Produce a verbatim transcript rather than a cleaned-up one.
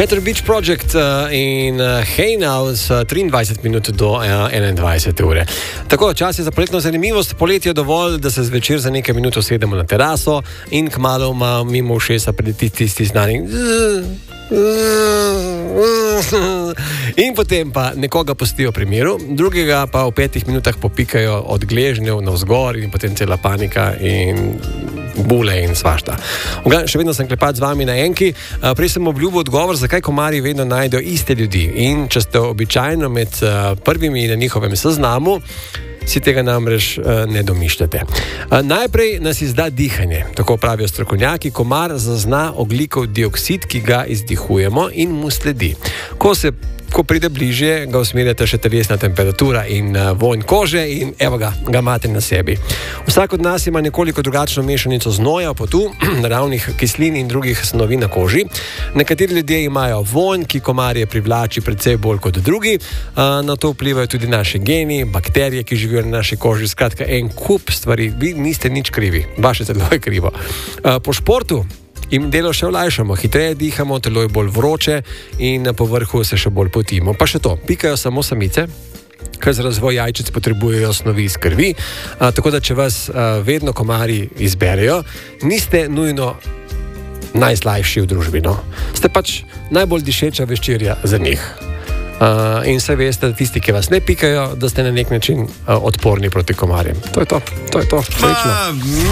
Peter Beach Project uh, in uh, Hey Now s triindvajset minut do uh, enaindvajset ure. Tako, čas je za poletno zanimivost. Poletje je dovolj, da se zvečer za nekaj minut usedemo na teraso in kmalu ima mimo ušesa priti tisti znani. In potem pa nekoga pustijo pri miru, drugega pa v petih minutah popikajo od gležnjev navzgor in potem cela panika in bule in svašta. Še vedno sem klepat z vami na enki. Prej sem obljubil odgovor, zakaj komarji vedno najdejo iste ljudi. In če ste običajno med prvimi na njihovem seznamu, si tega namreč ne domišljate. Najprej nas izda dihanje, tako pravijo strokovnjaki. Komar zazna ogljikov dioksid, ki ga izdihujemo in mu sledi. Ko se Ko pride bližje, ga usmerjate še telesna temperatura in uh, vonj kože in evo ga, ga imate na sebi. Vsak od nas ima nekoliko drugačno mešanico znoja, potu, naravnih kislin in drugih snovi na koži. Nekateri ljudje imajo vonj, ki komarje privlači predvsej bolj kot drugi. Uh, na to vplivajo tudi naši geni, bakterije, ki živijo na naši koži. Skratka, en kup stvari. Vi niste nič krivi, vaše telo je krivo. Uh, po športu in delo še olajšamo, hitreje dihamo, telo je bolj vroče in na povrhu se še bolj potimo. Pa še to, pikajo samo samice, ker za razvoj jajčic potrebujejo snovi iz krvi, a, tako da če vas a, vedno komarji izberejo, niste nujno najslajši v družbi, no. Ste pač najbolj dišeča veščerja za njih. Uh, in se veste, da tisti, ki vas ne pikajo, da ste na nek način uh, odporni proti komarjem. To je to, to je to. Srečno.